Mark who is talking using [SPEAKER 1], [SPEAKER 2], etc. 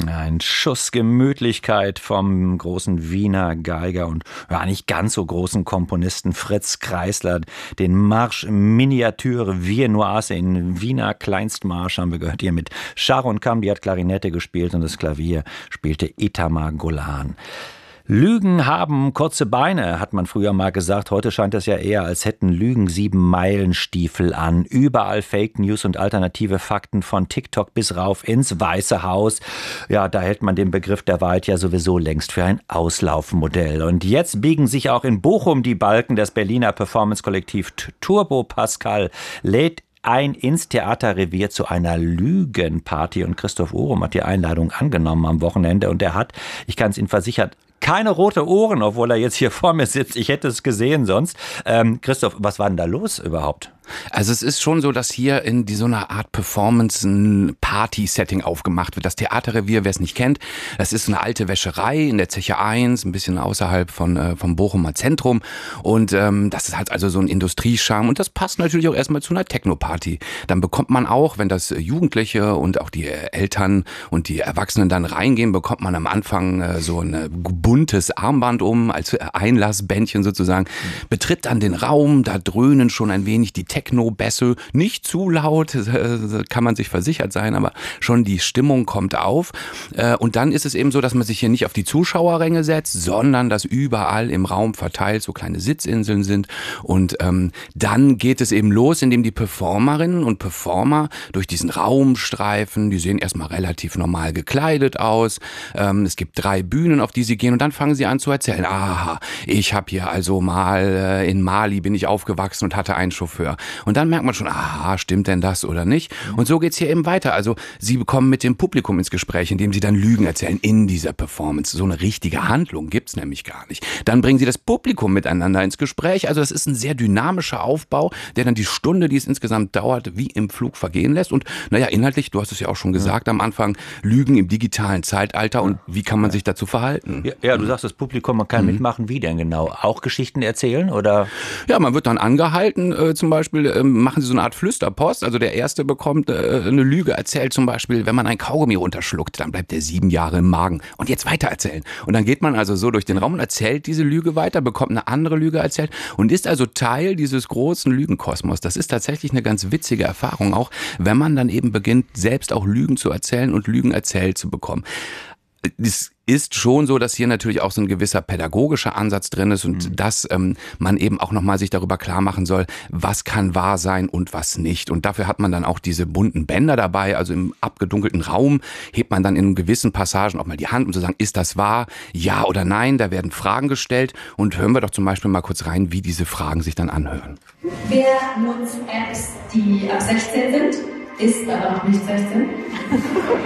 [SPEAKER 1] Ein Schuss Gemütlichkeit vom großen Wiener Geiger und nicht ganz so großen Komponisten Fritz Kreisler. Den Marsch Miniature Vier Noise in Wiener Kleinstmarsch haben wir gehört hier mit Sharon Kam, die hat Klarinette gespielt und das Klavier spielte Itamar Golan. Lügen haben kurze Beine, hat man früher mal gesagt. Heute scheint es ja eher, als hätten Lügen 7-Meilen-Stiefel an. Überall Fake News und alternative Fakten von TikTok bis rauf ins Weiße Haus. Ja, da hält man den Begriff der Wahrheit ja sowieso längst für ein Auslaufmodell. Und jetzt biegen sich auch in Bochum die Balken. Das Berliner Performance-Kollektiv Turbo Pascal lädt ein ins Theaterrevier zu einer Lügenparty. Und Christoph Orum hat die Einladung angenommen am Wochenende. Und er hat, ich kann es Ihnen versichern, keine rote Ohren, obwohl er jetzt hier vor mir sitzt. Ich hätte es gesehen sonst. Christoph, was war denn da los überhaupt?
[SPEAKER 2] Also es ist schon so, dass hier in so einer Art Performance ein Party-Setting aufgemacht wird. Das Theaterrevier, wer es nicht kennt, das ist eine alte Wäscherei in der Zeche 1, ein bisschen außerhalb vom Bochumer Zentrum. Und das ist halt also so ein Industriescharme. Und das passt natürlich auch erstmal zu einer Techno-Party. Dann bekommt man auch, wenn das Jugendliche und auch die Eltern und die Erwachsenen dann reingehen, bekommt man am Anfang so ein buntes Armband als Einlassbändchen sozusagen. Betritt dann den Raum, da dröhnen schon ein wenig die Techno-Bässe, nicht zu laut, kann man sich versichert sein, aber schon die Stimmung kommt auf. Und dann ist es eben so, dass man sich hier nicht auf die Zuschauerränge setzt, sondern dass überall im Raum verteilt so kleine Sitzinseln sind. Und dann geht es eben los, indem die Performerinnen und Performer durch diesen Raum streifen. Die sehen erstmal relativ normal gekleidet aus. Es gibt 3 Bühnen, auf die sie gehen und dann fangen sie an zu erzählen. Aha, ich habe hier also mal in Mali bin ich aufgewachsen und hatte einen Chauffeur. Und dann merkt man schon, aha, stimmt denn das oder nicht? Und so geht's hier eben weiter. Also sie kommen mit dem Publikum ins Gespräch, indem sie dann Lügen erzählen in dieser Performance. So eine richtige Handlung gibt's nämlich gar nicht. Dann bringen sie das Publikum miteinander ins Gespräch. Also das ist ein sehr dynamischer Aufbau, der dann die Stunde, die es insgesamt dauert, wie im Flug vergehen lässt. Und inhaltlich, du hast es ja auch schon gesagt am Anfang, Lügen im digitalen Zeitalter und wie kann man sich dazu verhalten?
[SPEAKER 1] Ja, du sagst, das Publikum, man kann mitmachen. Wie denn genau? Auch Geschichten erzählen oder?
[SPEAKER 2] Ja, man wird dann angehalten, zum Beispiel machen sie so eine Art Flüsterpost. Also der Erste bekommt eine Lüge erzählt, zum Beispiel, wenn man ein Kaugummi runterschluckt, dann bleibt der 7 Jahre im Magen. Und jetzt weiter erzählen. Und dann geht man also so durch den Raum und erzählt diese Lüge weiter, bekommt eine andere Lüge erzählt und ist also Teil dieses großen Lügenkosmos. Das ist tatsächlich eine ganz witzige Erfahrung auch, wenn man dann eben beginnt, selbst auch Lügen zu erzählen und Lügen erzählt zu bekommen. Es ist schon so, dass hier natürlich auch so ein gewisser pädagogischer Ansatz drin ist und dass man eben auch nochmal sich darüber klar machen soll, was kann wahr sein und was nicht. Und dafür hat man dann auch diese bunten Bänder dabei, also im abgedunkelten Raum hebt man dann in gewissen Passagen auch mal die Hand, um zu sagen, ist das wahr, ja oder nein? Da werden Fragen gestellt und hören wir doch zum Beispiel mal kurz rein, wie diese Fragen sich dann anhören.
[SPEAKER 3] Wer nutzt Apps, die ab 16 sind, ist aber noch nicht 16?